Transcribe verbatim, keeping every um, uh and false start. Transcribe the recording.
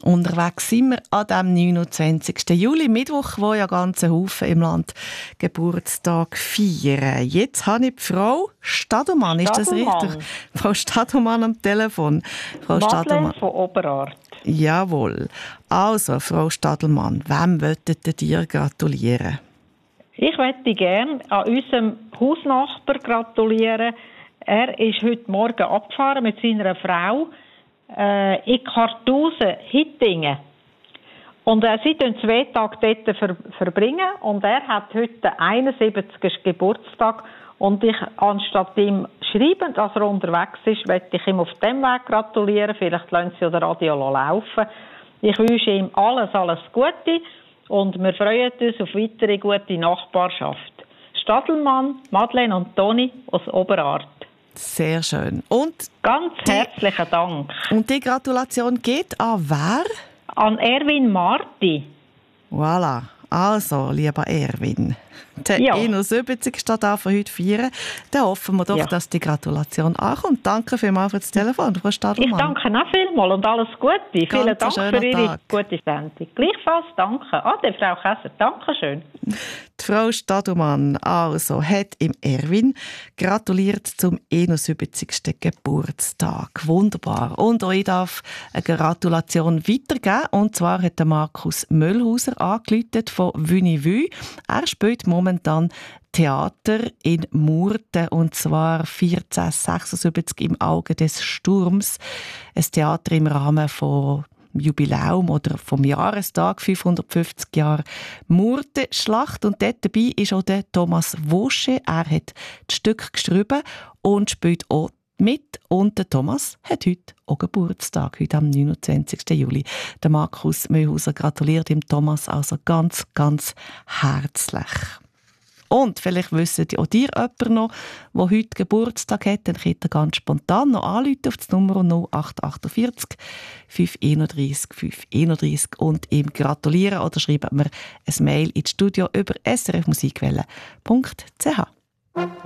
Unterwegs sind wir an dem neunundzwanzigsten Juli, Mittwoch, wo ja ganze Haufen im Land Geburtstag feiern. Jetzt habe ich die Frau Stadelmann, ist das richtig? Frau Stadelmann am Telefon. Frau Madeleine von Oberart. Jawohl. Also, Frau Stadelmann, wem wolltet ihr gratulieren? Ich möchte gerne an unserem Hausnachbar gratulieren. Er ist heute Morgen abgefahren mit seiner Frau äh, in Kartusen, Hittingen. Und äh, sie verbringen zwei Tage dort ver- verbringen. Und er hat heute den einundsiebzigsten Geburtstag. Und ich, anstatt ihm schreiben, dass er unterwegs ist, möchte ich ihm auf dem Weg gratulieren. Vielleicht lassen Sie das Radio laufen. Ich wünsche ihm alles, alles Gute. Und wir freuen uns auf weitere gute Nachbarschaft. Stadelmann, Madeleine und Toni aus Oberart. Sehr schön. Und Ganz die, herzlichen Dank. Und die Gratulation geht an wer? An Erwin Marti. Voilà. Also, lieber Erwin, der Ja. einundsiebzigste darf er heute feiern. Dann hoffen wir doch, Ja. dass die Gratulation ankommt. Danke vielmals für das Telefon, Frau Stadelmann. Ich danke auch vielmals und alles Gute. Ganz Vielen Dank schöner für Ihre Tag. gute Sendung. Gleichfalls danke. Ade, Frau Käser. Dankeschön. Die Frau Stadelmann also hat im Erwin gratuliert zum einundsiebzigsten Geburtstag. Wunderbar. Und ich darf eine Gratulation weitergeben. Und zwar hat der Markus Möllhauser angerufen von Vunivü. Er spielt momentan Theater in Murten, und zwar vierzehnhundertsechsundsiebzig im Auge des Sturms. Ein Theater im Rahmen von Jubiläum oder vom Jahrestag fünfhundertfünfzig Jahre Murtenschlacht. Und dort dabei ist auch der Thomas Wosche. Er hat das Stück geschrieben und spielt auch mit. Und der Thomas hat heute auch Geburtstag, heute am neunundzwanzigsten Juli. Der Markus Möllhauser gratuliert dem Thomas also ganz, ganz herzlich. Und vielleicht wisst ihr auch ihr jemand noch, der heute Geburtstag hat, dann könnt ihr ganz spontan noch anrufen auf das Nummer null acht vier acht fünf drei eins fünf drei eins und ihm gratulieren oder schreibt mir ein Mail ins Studio über s r f musikwelle punkt c h.